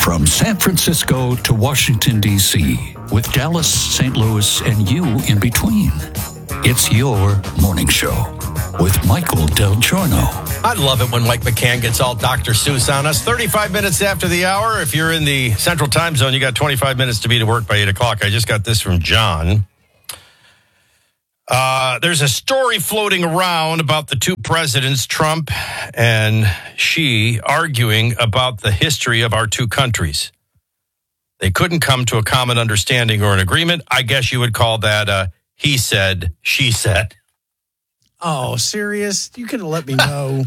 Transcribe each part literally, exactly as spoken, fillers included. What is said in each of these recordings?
From San Francisco to Washington, D C, with Dallas, Saint Louis, and you in between. It's your morning show with Michael Del Giorno. I love it when Mike McCann gets all Doctor Seuss on us. thirty-five minutes after the hour. If you're in the Central Time Zone, you got twenty-five minutes to be to work by eight o'clock. I just got this from John. Uh, there's a story floating around about the two presidents, Trump and Xi, arguing about the history of our two countries. They couldn't come to a common understanding or an agreement. I guess you would call that a he said, she said. Oh, serious? You could have let me know.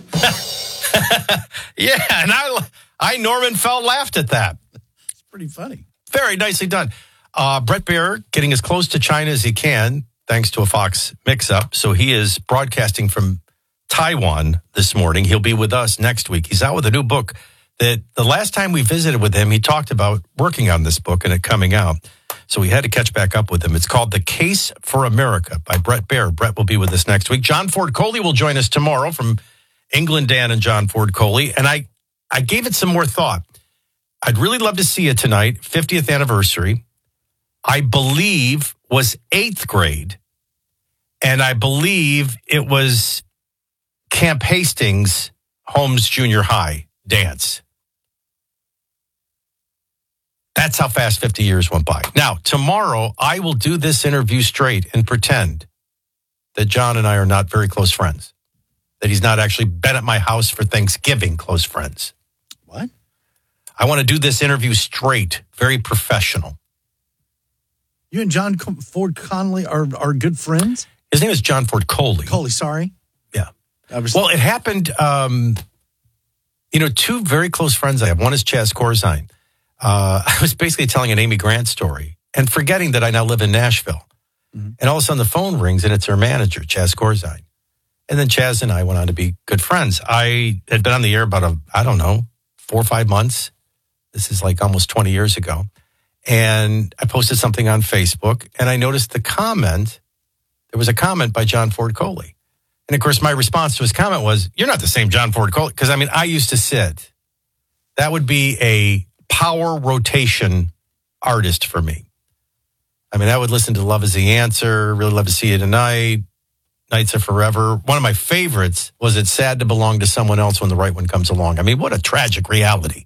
Yeah, and I, I, Norman Fell, laughed at that. It's pretty funny. Very nicely done. Uh, Bret Baier getting as close to China as he can, thanks to a Fox mix-up. So he is broadcasting from Taiwan this morning. He'll be with us next week. He's out with a new book that the last time we visited with him, he talked about working on this book and it coming out. So we had to catch back up with him. It's called The Case for America by Bret Baier. Bret will be with us next week. John Ford Coley will join us tomorrow from England, Dan and John Ford Coley. And I, I gave it some more thought. I'd really love to see you tonight, fiftieth anniversary. I believe was eighth grade. And I believe it was Camp Hastings, Holmes Junior High dance. That's how fast fifty years went by. Now, tomorrow, I will do this interview straight and pretend that John and I are not very close friends. That he's not actually been at my house for Thanksgiving, close friends. What? I want to do this interview straight, very professional. You and John Ford Connolly are, are good friends? His name is John Ford Coley. Coley, sorry. Yeah. I was... Well, it happened, um, you know, two very close friends I have. One is Chaz Corzine. Uh, I was basically telling an Amy Grant story and forgetting that I now live in Nashville. Mm-hmm. And all of a sudden the phone rings and it's her manager, Chaz Corzine. And then Chaz and I went on to be good friends. I had been on the air about, a, I don't know, four or five months. This is like almost twenty years ago. And I posted something on Facebook and I noticed the comment. There was a comment by John Ford Coley. And of course, my response to his comment was, you're not the same John Ford Coley. Because I mean, I used to sit. That would be a power rotation artist for me. I mean, I would listen to Love Is the Answer, Really Love to See You Tonight, Nights Are Forever. One of my favorites was It's Sad to Belong to Someone Else When the Right One Comes Along. I mean, what a tragic reality.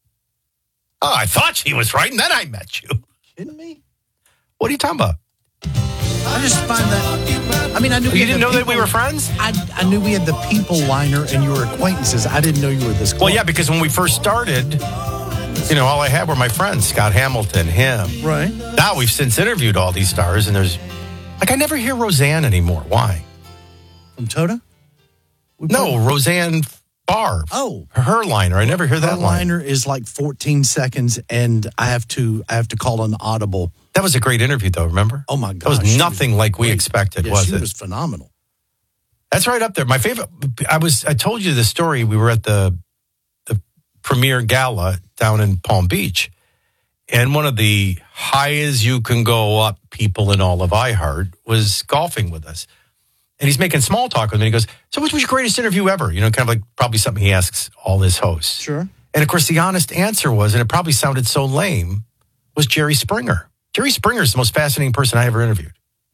Oh, I thought she was right, and then I met you. Kidding me? What are you talking about? I just find that, I mean, I knew... You didn't know people, that we were friends? I, I knew we had the people liner and you were acquaintances. I didn't know you were this close. Well, yeah, because when we first started... You know, all I had were my friends, Scott Hamilton, him. Right. Now we've since interviewed all these stars, and there's, like, I never hear Roseanne anymore. Why? From Toda? We no, probably... Roseanne Barr. Oh. Her liner. I never hear that Her line. liner is like fourteen seconds, and I have to I have to call an audible. That was a great interview, though, remember? Oh, my gosh. That was nothing was like we great. expected, yeah, was she it? was phenomenal. That's right up there. My favorite, I was, I told you the story. We were at the premiere gala down in Palm Beach. And one of the high as you can go up people in all of iHeart was golfing with us. And he's making small talk with me. He goes, so what was your greatest interview ever? You know, kind of like probably something he asks all his hosts. Sure. And of course, the honest answer was, and it probably sounded so lame, was Jerry Springer. Jerry Springer is the most fascinating person I ever interviewed.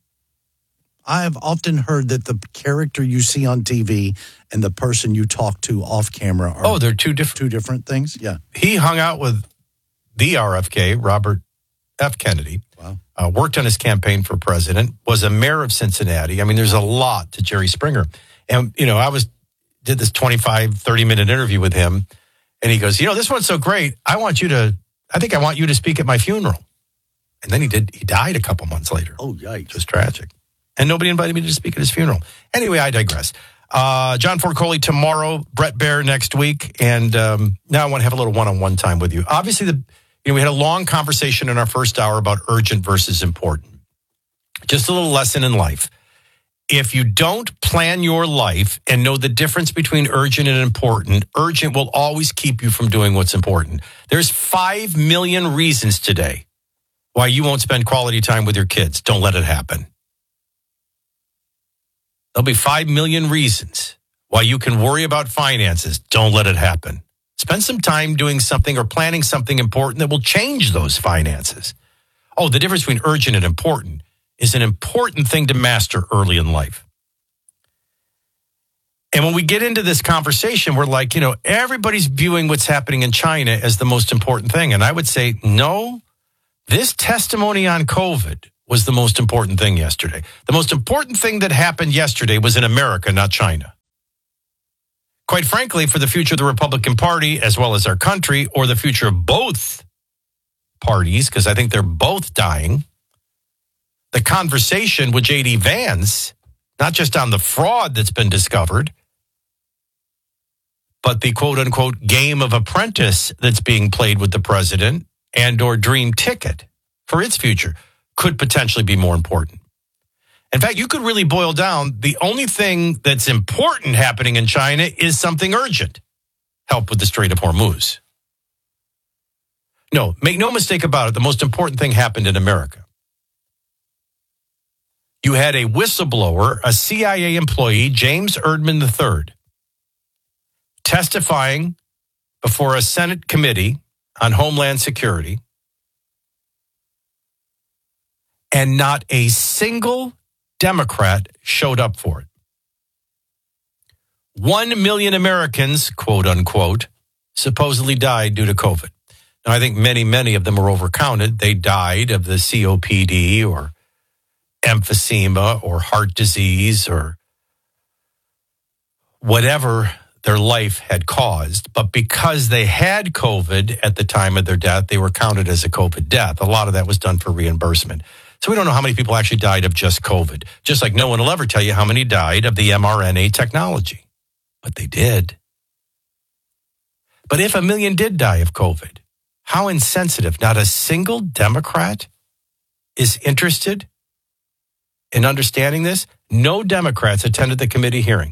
I have often heard that the character you see on T V and the person you talk to off camera are oh, they're two different two different things. Yeah, he hung out with the R F K, Robert F. Kennedy. Wow, uh, worked on his campaign for president. Was a mayor of Cincinnati. I mean, there's a lot to Jerry Springer. And you know, I was did this twenty-five, thirty minute interview with him, and he goes, you know, this one's so great. I want you to. I think I want you to speak at my funeral. And then he did. He died a couple months later. Oh, yikes! It was tragic. And nobody invited me to speak at his funeral. Anyway, I digress. Uh, John Ford Coley tomorrow, Bret Baier next week. And um, now I want to have a little one-on-one time with you. Obviously, the you know, we had a long conversation in our first hour about urgent versus important. Just a little lesson in life. If you don't plan your life and know the difference between urgent and important, urgent will always keep you from doing what's important. There's five million reasons today why you won't spend quality time with your kids. Don't let it happen. There'll be five million reasons why you can worry about finances. Don't let it happen. Spend some time doing something or planning something important that will change those finances. Oh, the difference between urgent and important is an important thing to master early in life. And when we get into this conversation, we're like, you know, everybody's viewing what's happening in China as the most important thing. And I would say, no, this testimony on COVID was the most important thing yesterday. The most important thing that happened yesterday was in America, not China. Quite frankly, for the future of the Republican Party, as well as our country, or the future of both parties, because I think they're both dying, the conversation with J D Vance, not just on the fraud that's been discovered, but the quote-unquote game of apprentice that's being played with the president and or dream ticket for its future could potentially be more important. In fact, you could really boil down the only thing that's important happening in China is something urgent. Help with the Strait of Hormuz. No, make no mistake about it. The most important thing happened in America. You had a whistleblower, a C I A employee, James Erdman the third, testifying before a Senate committee on Homeland Security, and not a single Democrat showed up for it. One million Americans, quote unquote, supposedly died due to COVID. Now, I think many, many of them were overcounted. They died of the C O P D or emphysema or heart disease or whatever their life had caused. But because they had COVID at the time of their death, they were counted as a COVID death. A lot of that was done for reimbursement. So we don't know how many people actually died of just COVID, just like no one will ever tell you how many died of the mRNA technology. But they did. But if a million did die of COVID, how insensitive. Not a single Democrat is interested in understanding this. No Democrats attended the committee hearing.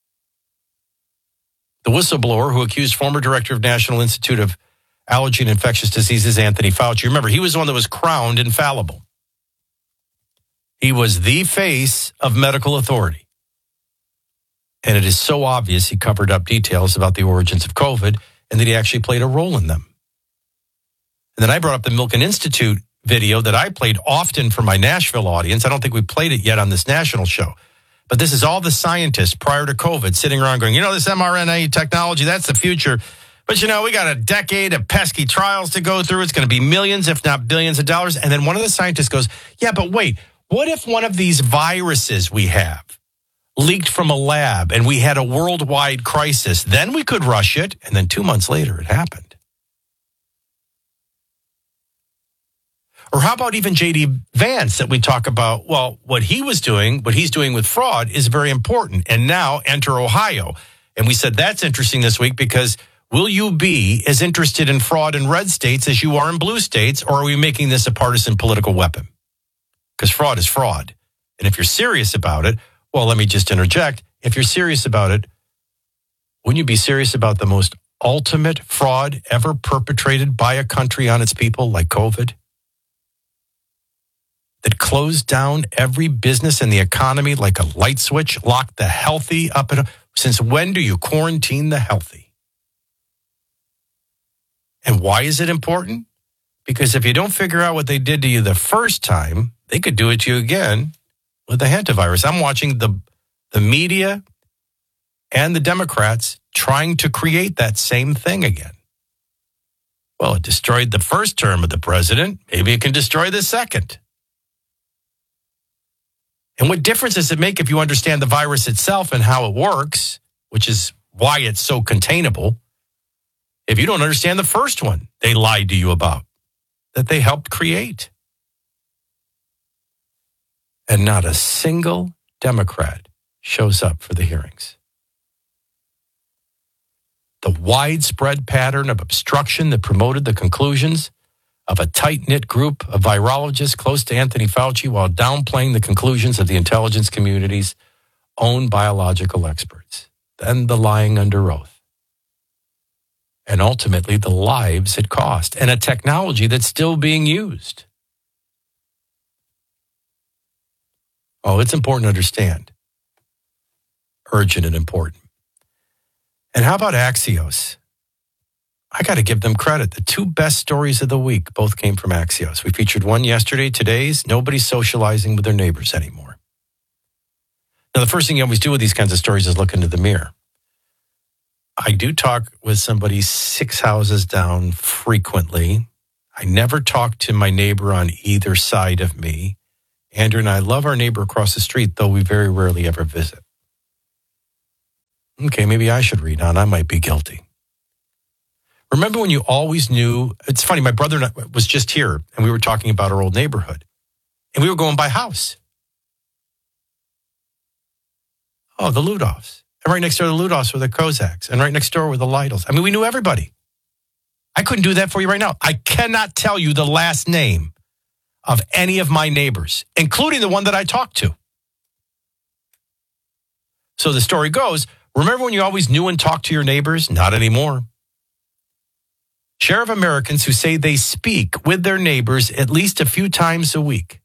The whistleblower who accused former director of National Institute of Allergy and Infectious Diseases, Anthony Fauci, remember, he was the one that was crowned infallible. He was the face of medical authority. And it is so obvious he covered up details about the origins of COVID and that he actually played a role in them. And then I brought up the Milken Institute video that I played often for my Nashville audience. I don't think we played it yet on this national show. But this is all the scientists prior to COVID sitting around going, you know, this mRNA technology, that's the future. But, you know, we got a decade of pesky trials to go through. It's going to be millions, if not billions of dollars. And then one of the scientists goes, yeah, but wait, what if one of these viruses we have leaked from a lab and we had a worldwide crisis? Then we could rush it. And then two months later, it happened. Or how about even J D Vance that we talk about? Well, what he was doing, what he's doing with fraud is very important. And now enter Ohio. And we said that's interesting this week because will you be as interested in fraud in red states as you are in blue states? Or are we making this a partisan political weapon? Because fraud is fraud. And if you're serious about it, well, let me just interject. If you're serious about it, wouldn't you be serious about the most ultimate fraud ever perpetrated by a country on its people like COVID? That closed down every business in the economy like a light switch, locked the healthy up. And since when do you quarantine the healthy? And why is it important? Because if you don't figure out what they did to you the first time, they could do it to you again with the hantavirus. I'm watching the, the media and the Democrats trying to create that same thing again. Well, it destroyed the first term of the president. Maybe it can destroy the second. And what difference does it make if you understand the virus itself and how it works, which is why it's so containable, if you don't understand the first one they lied to you about, that they helped create? And not a single Democrat shows up for the hearings. The widespread pattern of obstruction that promoted the conclusions of a tight-knit group of virologists close to Anthony Fauci while downplaying the conclusions of the intelligence community's own biological experts. Then the lying under oath. And ultimately, the lives it cost and a technology that's still being used. Oh, it's important to understand. Urgent and important. And how about Axios? I got to give them credit. The two best stories of the week both came from Axios. We featured one yesterday. Today's nobody's socializing with their neighbors anymore. Now, the first thing you always do with these kinds of stories is look into the mirror. I do talk with somebody six houses down frequently. I never talk to my neighbor on either side of me. Andrew and I love our neighbor across the street, though we very rarely ever visit. Okay, maybe I should read on. I might be guilty. Remember when you always knew, it's funny, my brother was just here, and we were talking about our old neighborhood, and we were going by house. Oh, the Ludolfs. And right next door to the Ludolfs were the Kozaks, and right next door were the Lidls. I mean, we knew everybody. I couldn't do that for you right now. I cannot tell you the last name of any of my neighbors, including the one that I talked to. So the story goes, remember when you always knew and talked to your neighbors? Not anymore. Share of Americans who say they speak with their neighbors at least a few times a week.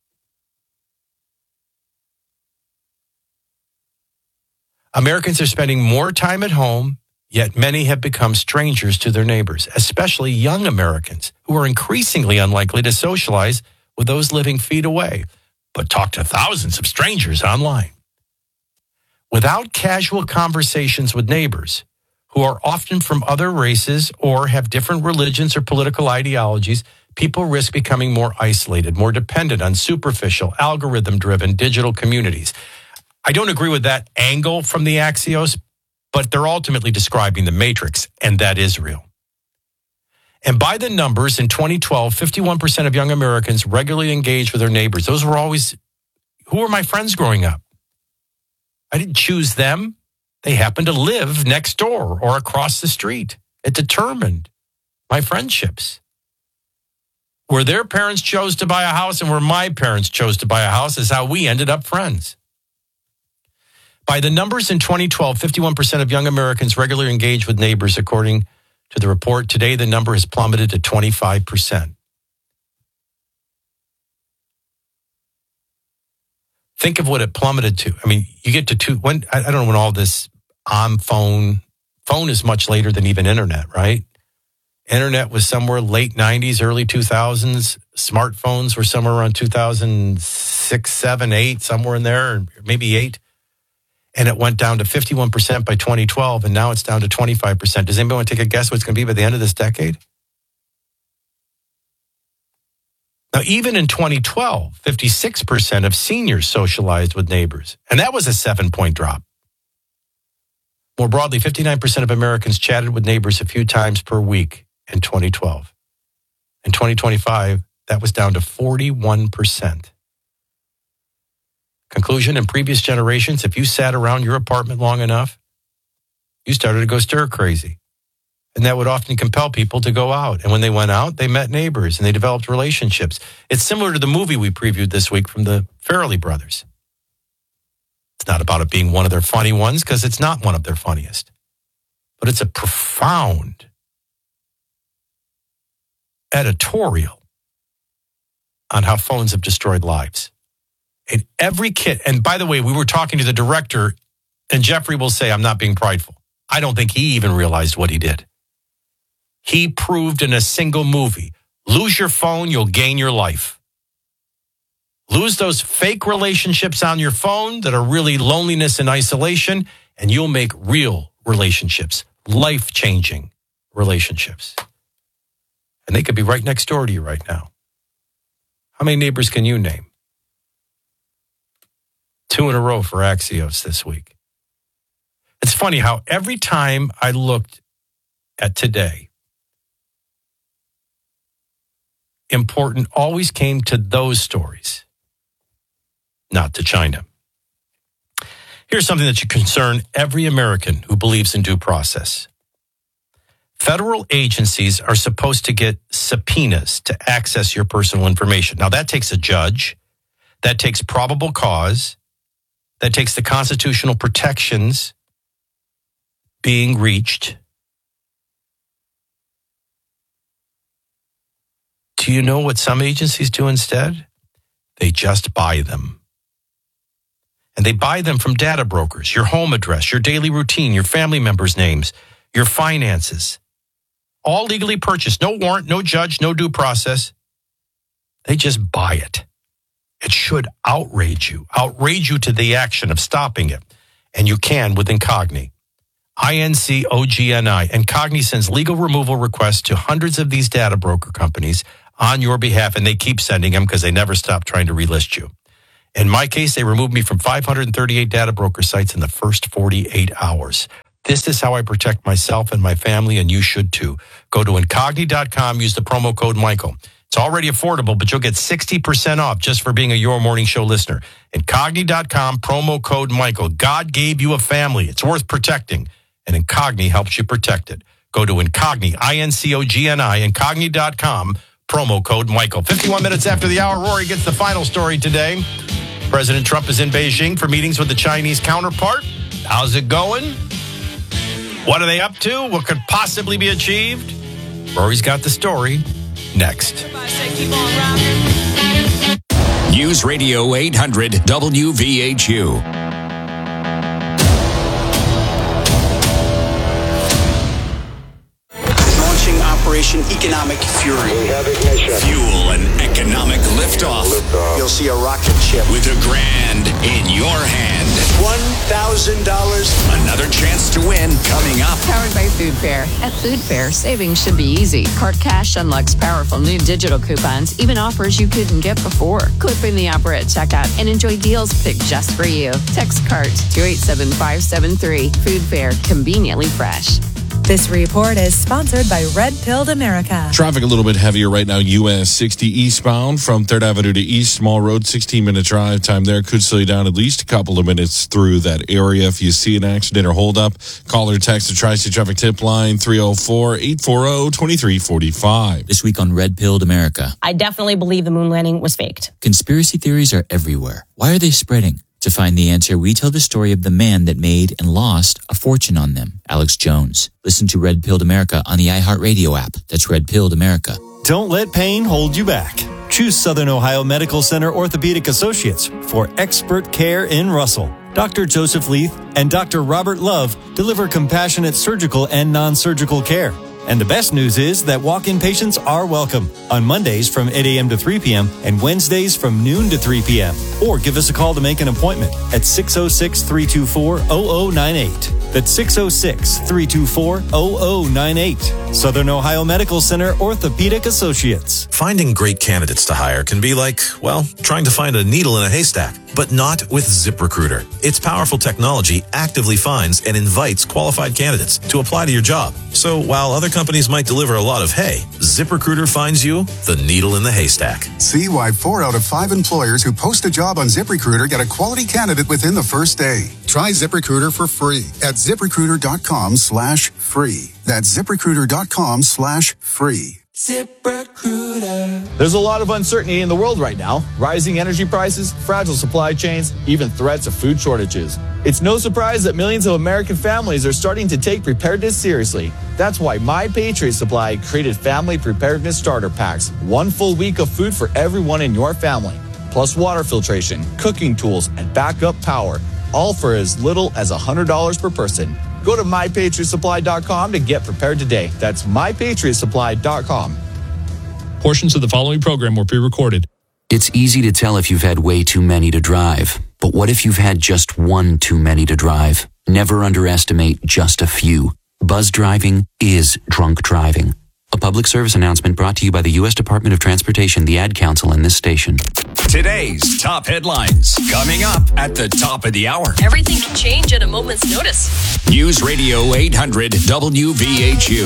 Americans are spending more time at home, yet many have become strangers to their neighbors, especially young Americans who are increasingly unlikely to socialize with those living feet away, but talk to thousands of strangers online. Without casual conversations with neighbors, who are often from other races or have different religions or political ideologies, people risk becoming more isolated, more dependent on superficial, algorithm-driven digital communities. I don't agree with that angle from the Axios, but they're ultimately describing the matrix, and that is real. And by the numbers, in twenty twelve, fifty-one percent of young Americans regularly engaged with their neighbors. Those were always, who were my friends growing up? I didn't choose them. They happened to live next door or across the street. It determined my friendships. Where their parents chose to buy a house and where my parents chose to buy a house is how we ended up friends. By the numbers in twenty twelve, fifty-one percent of young Americans regularly engage with neighbors, according to the report. Today, the number has plummeted to twenty-five percent. Think of what it plummeted to. I mean, you get to two, when, I don't know when all this on phone, phone is much later than even internet, right? Internet was somewhere late nineties, early two thousands. Smartphones were somewhere around two thousand six, seven, eight, somewhere in there, or maybe eight. And it went down to fifty-one percent by twenty twelve, and now it's down to twenty-five percent. Does anybody want to take a guess what it's going to be by the end of this decade? Now, even in twenty twelve, fifty-six percent of seniors socialized with neighbors, and that was a seven-point drop. More broadly, fifty-nine percent of Americans chatted with neighbors a few times per week in twenty twelve. In twenty twenty-five, that was down to forty-one percent. Conclusion, in previous generations, if you sat around your apartment long enough, you started to go stir crazy. And that would often compel people to go out. And when they went out, they met neighbors and they developed relationships. It's similar to the movie we previewed this week from the Farrelly brothers. It's not about it being one of their funny ones, because it's not one of their funniest. But it's a profound editorial on how phones have destroyed lives. And every kid, and by the way, we were talking to the director, and Jeffrey will say, I'm not being prideful. I don't think he even realized what he did. He proved in a single movie, lose your phone, you'll gain your life. Lose those fake relationships on your phone that are really loneliness and isolation, and you'll make real relationships, life-changing relationships. And they could be right next door to you right now. How many neighbors can you name? Two in a row for Axios this week. It's funny how every time I looked at today, important always came to those stories, not to China. Here's something that should concern every American who believes in due process. Federal agencies are supposed to get subpoenas to access your personal information. Now, that takes a judge. That takes probable cause. That takes the constitutional protections being reached. Do you know what some agencies do instead? They just buy them. And they buy them from data brokers, your home address, your daily routine, your family members' names, your finances. all legally purchased. No warrant, no judge, no due process. They just buy it. It should outrage you, outrage you to the action of stopping it. And you can with Incogni. I N C O G N I. Incogni sends legal removal requests to hundreds of these data broker companies on your behalf, and they keep sending them because they never stop trying to relist you. In my case, they removed me from five hundred thirty-eight data broker sites in the first forty-eight hours. This is how I protect myself and my family, and you should too. Go to Incogni dot com, use the promo code Michael. It's already affordable, but you'll get sixty percent off just for being a Your Morning Show listener. Incogni dot com, promo code Michael. God gave you a family. It's worth protecting, and Incogni helps you protect it. Go to Incogni, I N C O G N I, Incogni dot com, promo code Michael. fifty-one minutes after the hour, Rory gets the final story today. President Trump is in Beijing for meetings with the Chinese counterpart. How's it going? What are they up to? What could possibly be achieved? Rory's got the story next. News Radio eight hundred W V H U. Launching Operation Economic Fury. Fuel and economic liftoff. liftoff. You'll see a rocket ship with a grand in your hand. one thousand dollars. Another chance to win coming up. Powered by Food Fair. At Food Fair, savings should be easy. Cart Cash unlocks powerful new digital coupons, even offers you couldn't get before. Clip in the offer at checkout and enjoy deals picked just for you. Text CART to eight seven five seven three. Food Fair, conveniently fresh. This report is sponsored by Red Pilled America. Traffic a little bit heavier right now. U S sixty eastbound from third Avenue to East Small Road. sixteen minute drive time there. Could slow you down at least a couple of minutes through that area. If you see an accident or hold up, call or text the Tri-State Traffic Tip Line three oh four, eight four zero, two three four five. This week on Red Pilled America. I definitely believe the moon landing was faked. Conspiracy theories are everywhere. Why are they spreading? To find the answer, we tell the story of the man that made and lost a fortune on them, Alex Jones. Listen to Red Pilled America on the iHeartRadio app. That's Red Pilled America. Don't let pain hold you back. Choose Southern Ohio Medical Center Orthopedic Associates for expert care in Russell. Doctor Joseph Leith and Doctor Robert Love deliver compassionate surgical and non-surgical care. And the best news is that walk-in patients are welcome on Mondays from eight a.m. to three p.m. and Wednesdays from noon to three p.m. Or give us a call to make an appointment at six oh six, three two four, oh oh nine eight. That's six oh six, three two four, oh oh nine eight. Southern Ohio Medical Center Orthopedic Associates. Finding great candidates to hire can be like, well, trying to find a needle in a haystack, but not with ZipRecruiter. Its powerful technology actively finds and invites qualified candidates to apply to your job. So while other companies might deliver a lot of hay, ZipRecruiter finds you the needle in the haystack. See why four out of five employers who post a job on ZipRecruiter get a quality candidate within the first day. Try ZipRecruiter for free at ZipRecruiter.com slash free. That's ZipRecruiter.com slash free. ZipRecruiter. There's a lot of uncertainty in the world right now. Rising energy prices, fragile supply chains, even threats of food shortages. It's no surprise that millions of American families are starting to take preparedness seriously. That's why My Patriot Supply created Family Preparedness Starter Packs. One full week of food for everyone in your family. Plus water filtration, cooking tools, and backup power. All for as little as one hundred dollars per person. Go to my patriot supply dot com to get prepared today. That's my patriot supply dot com. Portions of the following program were pre-recorded. It's easy to tell if you've had way too many to drive. But what if you've had just one too many to drive? Never underestimate just a few. Buzz driving is drunk driving. A public service announcement brought to you by the U S Department of Transportation, the Ad Council, and this station. Today's top headlines coming up at the top of the hour. Everything can change at a moment's notice. News Radio eight hundred W V H U.